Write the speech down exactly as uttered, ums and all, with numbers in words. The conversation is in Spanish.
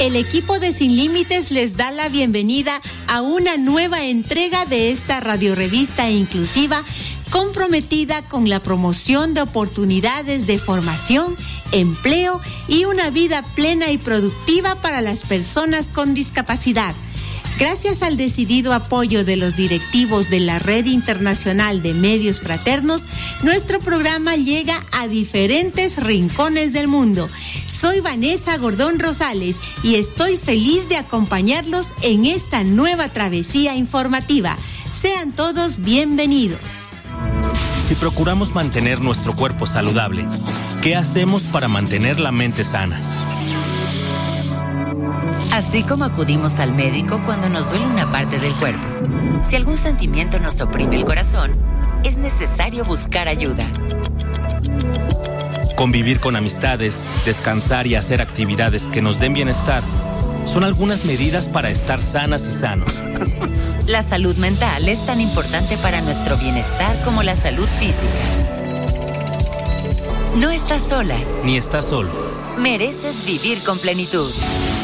El equipo de Sin Límites les da la bienvenida a una nueva entrega de esta radiorevista inclusiva comprometida con la promoción de oportunidades de formación, empleo y una vida plena y productiva para las personas con discapacidad. Gracias al decidido apoyo de los directivos de la Red Internacional de Medios Fraternos, nuestro programa llega a diferentes rincones del mundo. Soy Vanessa Gordón Rosales y estoy feliz de acompañarlos en esta nueva travesía informativa. Sean todos bienvenidos. Si procuramos mantener nuestro cuerpo saludable, ¿qué hacemos para mantener la mente sana? Así como acudimos al médico cuando nos duele una parte del cuerpo. Si algún sentimiento nos oprime el corazón, es necesario buscar ayuda. Convivir con amistades, descansar y hacer actividades que nos den bienestar son algunas medidas para estar sanas y sanos. La salud mental es tan importante para nuestro bienestar como la salud física. No estás sola. Ni estás solo. Mereces vivir con plenitud.